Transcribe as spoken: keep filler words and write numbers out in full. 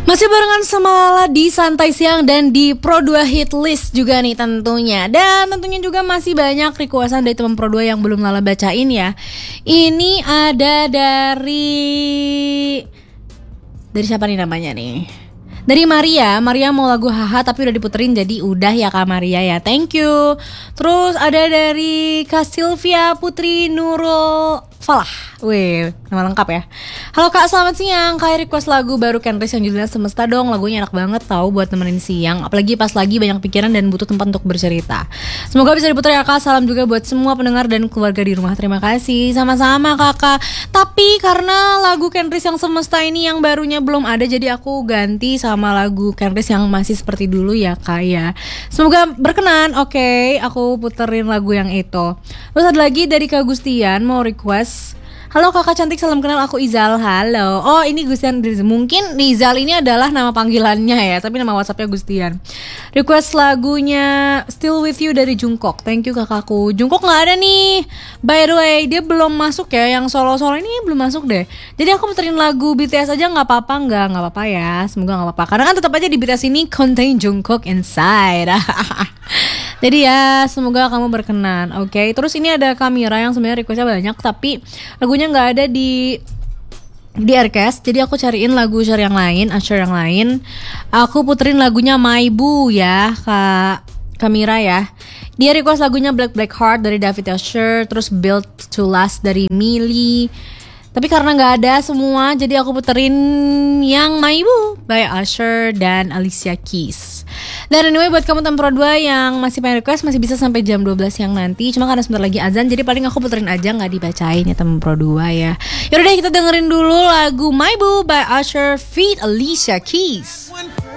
Masih barengan sama Lala di Santai Siang dan di Pro dua Hit List juga nih tentunya. Dan tentunya juga masih banyak requestan dari teman Pro dua yang belum Lala bacain ya. Ini ada dari Dari siapa nih namanya nih? Dari Maria, Maria mau lagu Haha tapi udah diputerin jadi udah ya Kak Maria ya, thank you. Terus ada dari Kak Sylvia Putri Nurul Falah, weh nama lengkap ya. Halo Kak, selamat siang. Kak request lagu baru Kenris yang judulnya Semesta dong. Lagunya enak banget tahu buat nemenin siang, apalagi pas lagi banyak pikiran dan butuh tempat untuk bercerita. Semoga bisa diputar ya Kak. Salam juga buat semua pendengar dan keluarga di rumah. Terima kasih. Sama-sama Kakak. Tapi karena lagu Kenris yang Semesta ini yang barunya belum ada, jadi aku ganti sama lagu Kenris yang masih seperti dulu ya Kak ya. Semoga berkenan. Oke, okay, aku puterin lagu yang itu. Terus ada lagi dari Kak Gustian mau request. Halo kakak cantik, salam kenal, aku Izal. Halo. Oh ini Gustian. Mungkin Izal ini adalah nama panggilannya ya, tapi nama WhatsAppnya Gustian. Request lagunya Still With You dari Jungkook. Thank you kakakku. Jungkook gak ada nih, by the way. Dia belum masuk ya, yang solo-solo ini belum masuk deh. Jadi aku puterin lagu B T S aja gak apa-apa. Gak, gak apa-apa ya. Semoga gak apa-apa, karena kan tetap aja di B T S ini contain Jungkook inside. Jadi ya semoga kamu berkenan. Oke, okay? Terus ini ada Kamira yang sebenarnya requestnya banyak, tapi lagunya nggak ada di di Aircast. Jadi aku cariin lagu Usher yang lain, Usher yang lain. Aku puterin lagunya My Boo ya Kak Kamira ya. Dia request lagunya Black Black Heart dari David Usher, terus Built to Last dari Millie. Tapi karena gak ada semua, jadi aku puterin yang My Boo by Usher dan Alicia Keys. Dan anyway buat kamu teman Pro dua yang masih pengen request, masih bisa sampai jam dua belas siang nanti. Cuma karena sebentar lagi azan, jadi paling aku puterin aja, gak dibacain ya teman Pro dua ya. Yaudah deh, kita dengerin dulu lagu My Boo by Usher feat Alicia Keys.